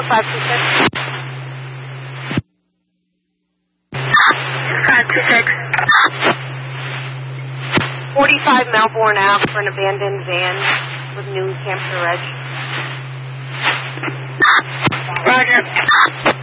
526. 526. 45 Melbourne Ave for an abandoned van with New Hampshire Reg. Roger.